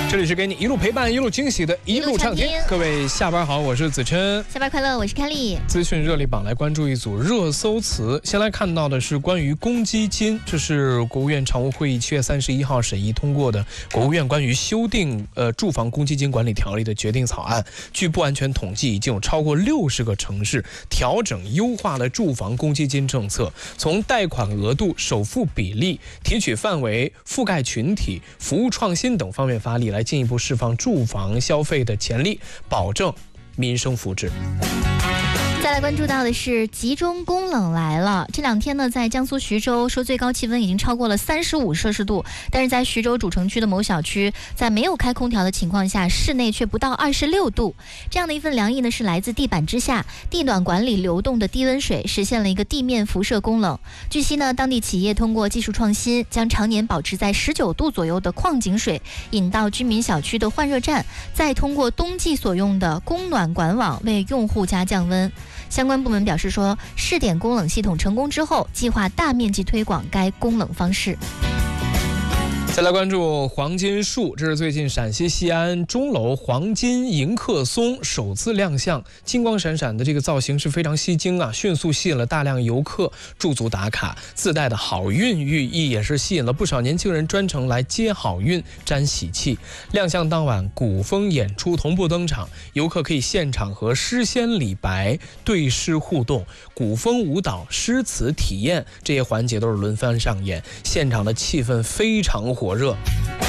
这里是给你一路陪伴、一路惊喜的一路畅听。各位下班好，我是子琛。 下班快乐，我是凯丽。 资讯热力榜来关注一组热搜词。先来看到的是关于公积金，这是国务院常务会议7月31号审议通过的国务院关于修订住房公积金管理条例的决定草案。据不完全统计，已经有超过60个城市调整优化了住房公积金政策，从贷款额度、首付比例、提取范围、覆盖群体、服务创新等方面发力，来进一步释放住房消费的潜力，保证民生福祉。 再来关注到的是集中供冷来了。这两天呢，在江苏徐州说最高气温已经超过了35摄氏度，但是在徐州主城区的某小区，在没有开空调的情况下，室内却不到26度。这样的一份凉意呢，是来自地板之下地暖管理流动的低温水，实现了一个地面辐射供冷。据悉呢，当地企业通过技术创新，将常年保持在19度左右的矿井水引到居民小区的换热站，再通过冬季所用的供暖管网为用户家降温。相关部门表示说，试点供冷系统成功之后，计划大面积推广该供冷方式。 再来关注黄金树，这是最近陕西西安钟楼黄金迎客松首次亮相，金光闪闪的这个造型是非常吸睛啊，迅速吸引了大量游客驻足打卡，自带的好运寓意也是吸引了不少年轻人专程来接好运沾喜气。亮相当晚，古风演出同步登场，游客可以现场和诗仙李白对诗互动，古风舞蹈、诗词体验这些环节都是轮番上演，现场的气氛非常火热。